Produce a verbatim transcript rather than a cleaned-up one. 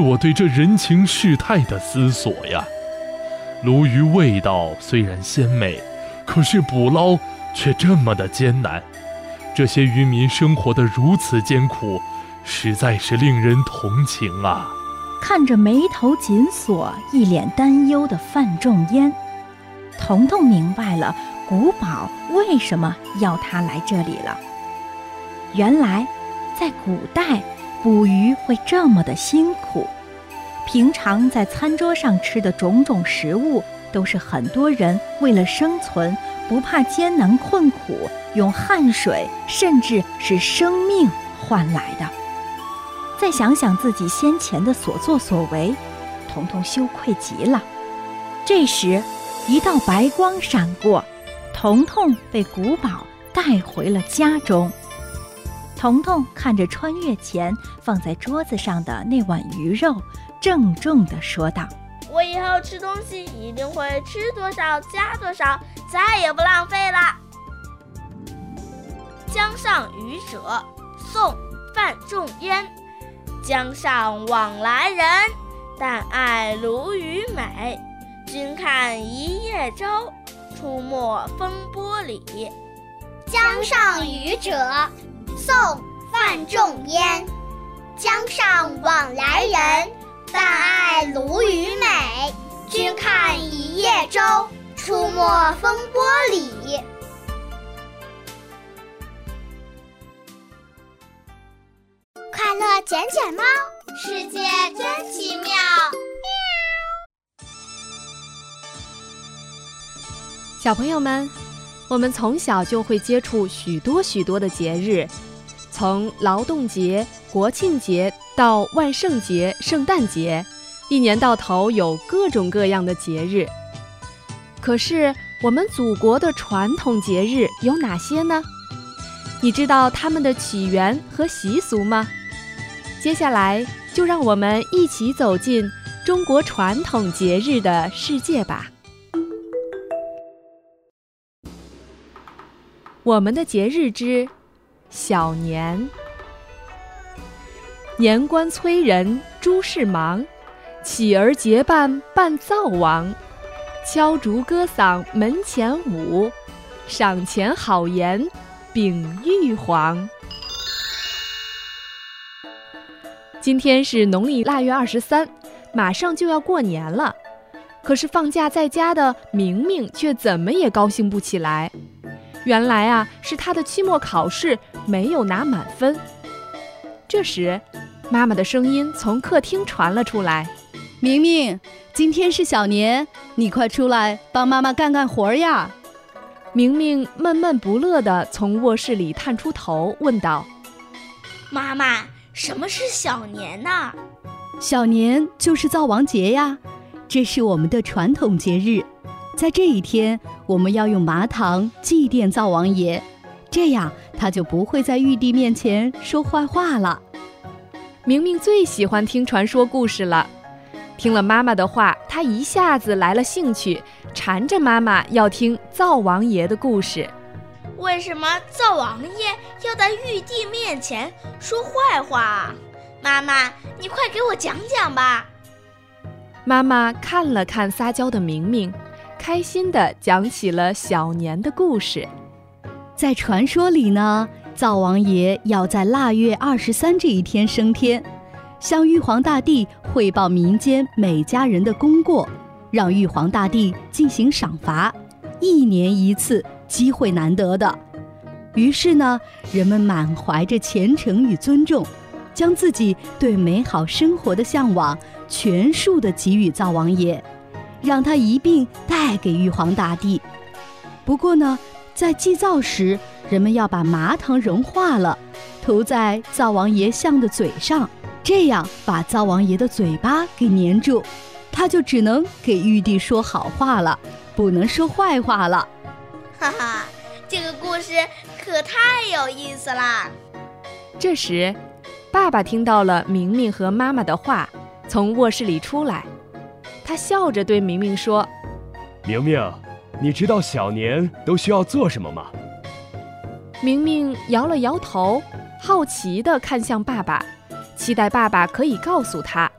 我对这人情世态的思索呀。鲈鱼味道虽然鲜美，可是捕捞却这么的艰难，这些渔民生活得如此艰苦，实在是令人同情啊。 看着眉头紧锁、一脸担忧的范仲淹，彤彤明白了古堡为什么要他来这里了。原来，在古代，捕鱼会这么的辛苦。平常在餐桌上吃的种种食物，都是很多人为了生存，不怕艰难困苦，用汗水甚至是生命换来的。再想想自己先前的所作所为，彤彤羞愧极了。这时，一道白光闪过，彤彤被古堡带回了家中。彤彤看着穿越前放在桌子上的那碗鱼肉，郑重地说道： 我以后吃东西一定会吃多少加多少，再也不浪费了。江上渔者，宋·范仲淹。江上往来人，但爱鲈鱼美。君看一叶舟，出没风波里。 江上渔者，宋·范仲淹。江上往来人，但爱鲈鱼美。君看一叶舟，出没风波里。快乐捡捡猫，世界真奇妙。 小朋友们，我们从小就会接触许多许多的节日，从劳动节、国庆节到万圣节、圣诞节，一年到头有各种各样的节日。可是我们祖国的传统节日有哪些呢？你知道它们的起源和习俗吗？接下来就让我们一起走进中国传统节日的世界吧。我们的节日之小年。年关催人诸事忙，起而结伴伴灶王。敲竹歌嗓门前舞，赏钱好言秉玉皇。今天是农历腊月二十三，马上就要过年了。可是放假在家的明明却怎么也高兴不起来。原来啊，是他的期末考试没有拿满分。这时，妈妈的声音从客厅传了出来： 明明，今天是小年，你快出来帮妈妈干干活呀！ 明明闷闷不乐地从卧室里探出头，问道： 妈妈，什么是小年呢？ 小年就是灶王节呀，这是我们的传统节日。在这一天，我们要用麻糖祭奠灶王爷，这样他就不会在玉帝面前说坏话了。 明明最喜欢听传说故事了，听了妈妈的话，他一下子来了兴趣，缠着妈妈要听灶王爷的故事。 为什么灶王爷要在玉帝面前说坏话啊？妈妈，你快给我讲讲吧。 妈妈看了看撒娇的明明，开心地讲起了小年的故事。 在传说里呢，灶王爷要在腊月二十三这一天升天，向玉皇大帝汇报民间每家人的功过，让玉皇大帝进行赏罚，一年一次，机会难得的。于是呢，人们满怀着虔诚与尊重，将自己对美好生活的向往全数地给予灶王爷，让他一并带给玉皇大帝。不过呢，在祭灶时，人们要把麻糖融化了，涂在灶王爷像的嘴上，这样把灶王爷的嘴巴给粘住，他就只能给玉帝说好话了，不能说坏话了。 哈哈，这个故事可太有意思啦！ 这时，爸爸听到了明明和妈妈的话，从卧室里出来，他笑着对明明说： 明明，你知道小年都需要做什么吗？ 明明摇了摇头，好奇地看向爸爸，期待爸爸可以告诉他。